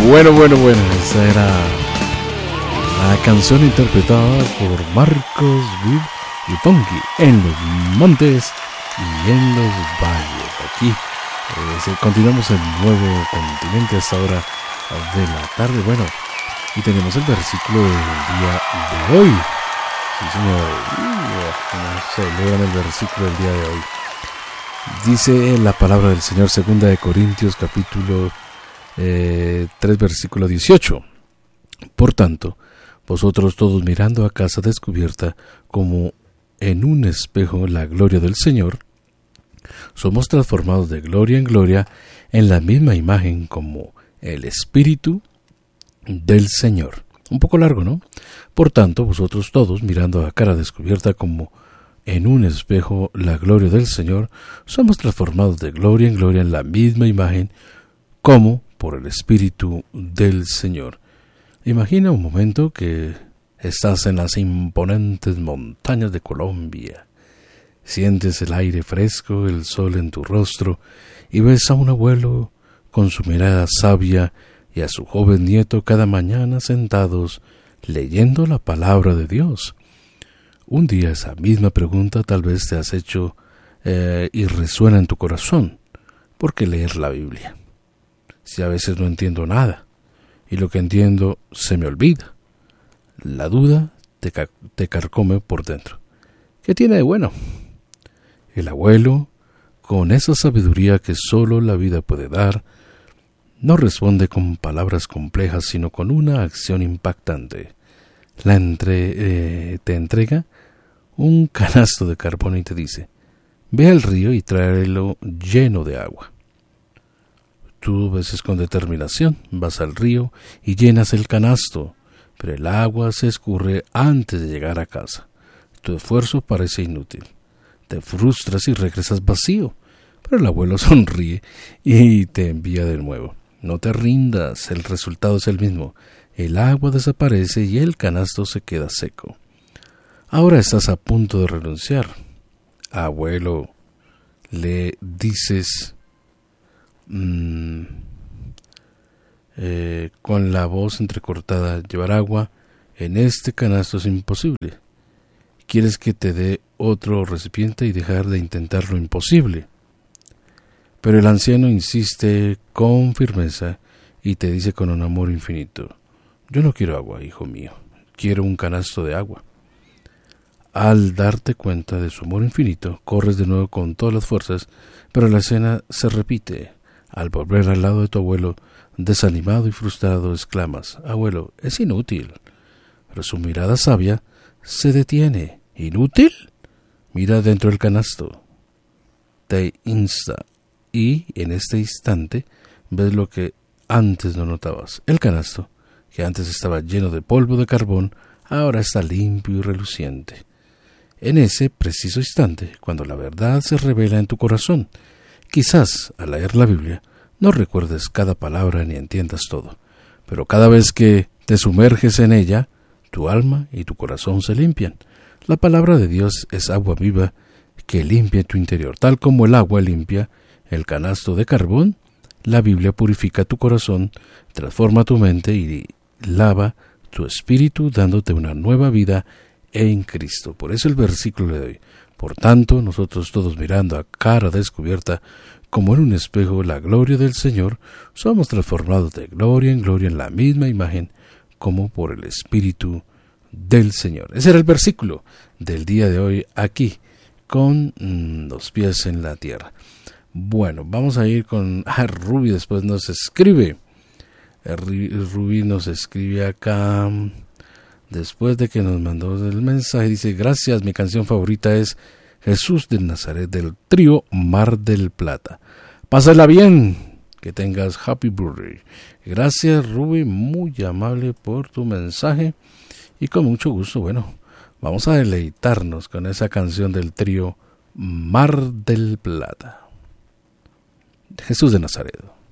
Bueno, esa era la canción interpretada por Marcos Witt y Ponky en los montes y en los valles. Aquí continuamos en Nuevo Continente a esta hora de la tarde. Bueno, y tenemos el versículo del día de hoy. Sí, señor. Celebran el versículo del día de hoy. Dice la palabra del Señor, 2 Corintios capítulo 3, versículo 18. Por tanto, vosotros todos mirando a casa descubierta como en un espejo la gloria del Señor, somos transformados de gloria en gloria en la misma imagen como el Espíritu del Señor. Un poco largo, ¿no? Por tanto, vosotros todos mirando a cara descubierta como en un espejo la gloria del Señor, somos transformados de gloria en gloria en la misma imagen como por el Espíritu del Señor. Imagina un momento que estás en las imponentes montañas de Colombia. Sientes el aire fresco, el sol en tu rostro, y ves a un abuelo con su mirada sabia y a su joven nieto cada mañana sentados leyendo la palabra de Dios. Un día esa misma pregunta tal vez te has hecho y resuena en tu corazón. ¿Por qué leer la Biblia? Si a veces no entiendo nada, y lo que entiendo se me olvida. La duda te carcome por dentro. ¿Qué tiene de bueno? El abuelo, con esa sabiduría que solo la vida puede dar, no responde con palabras complejas, sino con una acción impactante. Te entrega un canasto de carbón y te dice: ve al río y tráelo lleno de agua. Tú ves con determinación, vas al río y llenas el canasto, pero el agua se escurre antes de llegar a casa. Tu esfuerzo parece inútil. Te frustras y regresas vacío, pero el abuelo sonríe y te envía de nuevo. No te rindas, el resultado es el mismo. El agua desaparece y el canasto se queda seco. Ahora estás a punto de renunciar. Abuelo, le dices con la voz entrecortada: llevar agua en este canasto es imposible. Quieres que te dé otro recipiente y dejar de intentar lo imposible. Pero el anciano insiste con firmeza y te dice con un amor infinito: yo no quiero agua, hijo mío, quiero un canasto de agua. Al darte cuenta de su amor infinito, corres de nuevo con todas las fuerzas, pero la escena se repite. Al volver al lado de tu abuelo, desanimado y frustrado, exclamas: abuelo, es inútil. Pero su mirada sabia se detiene. ¿Inútil? Mira dentro del canasto. Te insta, y en este instante ves lo que antes no notabas. El canasto, que antes estaba lleno de polvo de carbón, ahora está limpio y reluciente. En ese preciso instante, cuando la verdad se revela en tu corazón, quizás al leer la Biblia no recuerdes cada palabra ni entiendas todo, pero cada vez que te sumerges en ella, tu alma y tu corazón se limpian. La palabra de Dios es agua viva que limpia tu interior, tal como el agua limpia el canasto de carbón. La Biblia purifica tu corazón, transforma tu mente y lava tu espíritu, dándote una nueva vida en Cristo. Por eso el versículo de hoy: por tanto, nosotros todos mirando a cara descubierta como en un espejo la gloria del Señor, somos transformados de gloria en gloria en la misma imagen como por el Espíritu del Señor. Ese era el versículo del día de hoy aquí, con los pies en la tierra. Bueno, vamos a ir con Ruby. Después nos escribe. Ruby nos escribe acá, después de que nos mandó el mensaje, dice: gracias, mi canción favorita es Jesús de Nazaret, del trío Mar del Plata. Pásala bien, que tengas happy birthday. Gracias, Ruby, muy amable por tu mensaje, y con mucho gusto, bueno, vamos a deleitarnos con esa canción del trío Mar del Plata. Jesús de Nazaret.